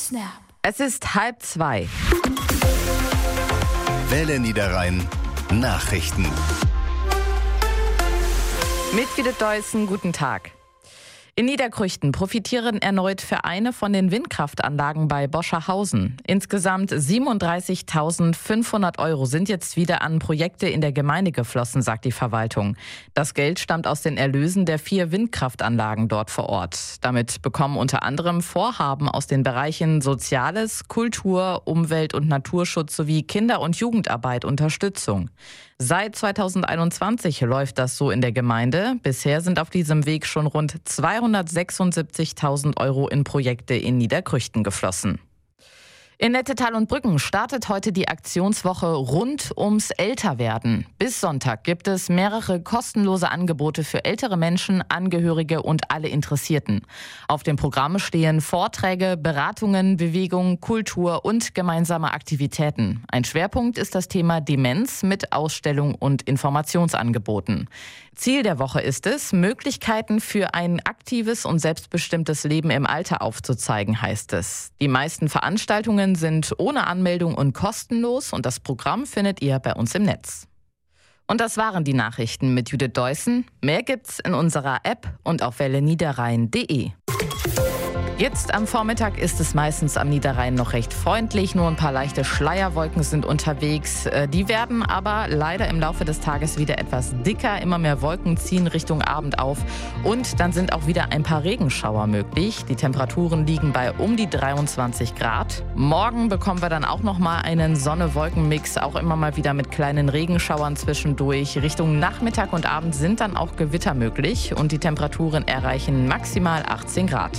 Snap. Es ist 1:30. Welle Niederrhein Nachrichten. Mit Judith Deussen, guten Tag. In Niederkrüchten profitieren erneut Vereine von den Windkraftanlagen bei Boscherhausen. Insgesamt 37.500 € sind jetzt wieder an Projekte in der Gemeinde geflossen, sagt die Verwaltung. Das Geld stammt aus den Erlösen der 4 Windkraftanlagen dort vor Ort. Damit bekommen unter anderem Vorhaben aus den Bereichen Soziales, Kultur, Umwelt- und Naturschutz sowie Kinder- und Jugendarbeit Unterstützung. Seit 2021 läuft das so in der Gemeinde. Bisher sind auf diesem Weg schon rund 276.000 € in Projekte in Niederkrüchten geflossen. In Nettetal und Brücken startet heute die Aktionswoche rund ums Älterwerden. Bis Sonntag gibt es mehrere kostenlose Angebote für ältere Menschen, Angehörige und alle Interessierten. Auf dem Programm stehen Vorträge, Beratungen, Bewegung, Kultur und gemeinsame Aktivitäten. Ein Schwerpunkt ist das Thema Demenz mit Ausstellung und Informationsangeboten. Ziel der Woche ist es, Möglichkeiten für ein aktives und selbstbestimmtes Leben im Alter aufzuzeigen, heißt es. Die meisten Veranstaltungen sind ohne Anmeldung und kostenlos und das Programm findet ihr bei uns im Netz. Und das waren die Nachrichten mit Judith Deussen. Mehr gibt's in unserer App und auf welleniederrhein.de. Jetzt am Vormittag ist es meistens am Niederrhein noch recht freundlich. Nur ein paar leichte Schleierwolken sind unterwegs. Die werden aber leider im Laufe des Tages wieder etwas dicker. Immer mehr Wolken ziehen Richtung Abend auf. Und dann sind auch wieder ein paar Regenschauer möglich. Die Temperaturen liegen bei um die 23 Grad. Morgen bekommen wir dann auch noch mal einen Sonne-Wolken-Mix. Auch immer mal wieder mit kleinen Regenschauern zwischendurch. Richtung Nachmittag und Abend sind dann auch Gewitter möglich. Und die Temperaturen erreichen maximal 18 Grad.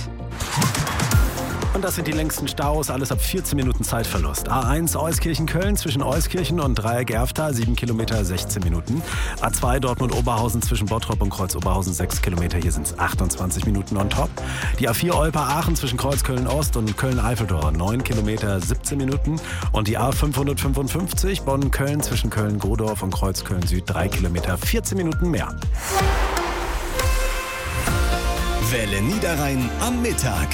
Und das sind die längsten Staus, alles ab 14 Minuten Zeitverlust. A1 Euskirchen-Köln zwischen Euskirchen und Dreieck-Erftal, 7 Kilometer, 16 Minuten. A2 Dortmund-Oberhausen zwischen Bottrop und Kreuz-Oberhausen, 6 Kilometer, hier sind es 28 Minuten on top. Die A4 Olper-Aachen zwischen Kreuz-Köln-Ost und Köln-Eiffeltor, 9 Kilometer, 17 Minuten. Und die A555 Bonn-Köln zwischen Köln-Godorf und Kreuz-Köln-Süd, 3 Kilometer, 14 Minuten mehr. Welle Niederrhein am Mittag.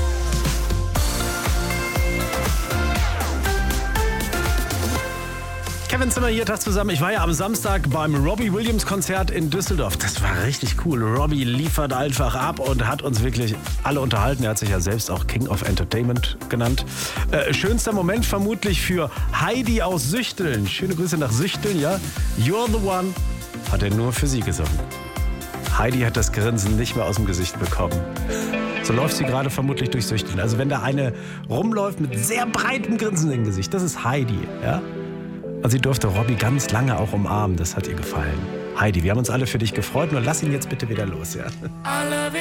Kevin Zimmer hier, Tag zusammen. Ich war ja am Samstag beim Robbie Williams Konzert in Düsseldorf. Das war richtig cool. Robbie liefert einfach ab und hat uns wirklich alle unterhalten. Er hat sich ja selbst auch King of Entertainment genannt. Schönster Moment vermutlich für Heidi aus Süchteln. Schöne Grüße nach Süchteln, ja. You're the one hat er nur für sie gesungen. Heidi hat das Grinsen nicht mehr aus dem Gesicht bekommen. So läuft sie gerade vermutlich durch Süchteln. Also wenn da eine rumläuft mit sehr breitem Grinsen im Gesicht, das ist Heidi, ja. Und sie durfte Robbie ganz lange auch umarmen. Das hat ihr gefallen. Heidi, wir haben uns alle für dich gefreut. Nur lass ihn jetzt bitte wieder los, ja.